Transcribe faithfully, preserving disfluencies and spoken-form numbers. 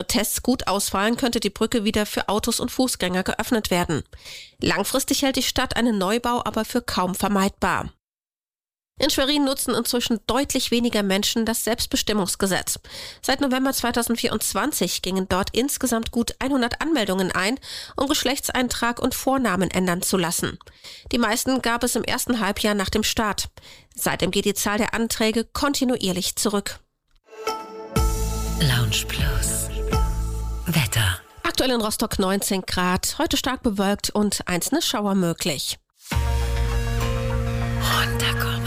Tests gut ausfallen, könnte die Brücke wieder für Autos und Fußgänger geöffnet werden. Langfristig hält die Stadt einen Neubau aber für kaum vermeidbar. In Schwerin nutzen inzwischen deutlich weniger Menschen das Selbstbestimmungsgesetz. Seit November zweitausendvierundzwanzig gingen dort insgesamt gut hundert Anmeldungen ein, um Geschlechtseintrag und Vornamen ändern zu lassen. Die meisten gab es im ersten Halbjahr nach dem Start. Seitdem geht die Zahl der Anträge kontinuierlich zurück. Lounge Plus. Wetter. Aktuell in Rostock neunzehn Grad, heute stark bewölkt und einzelne Schauer möglich. Runterkommen.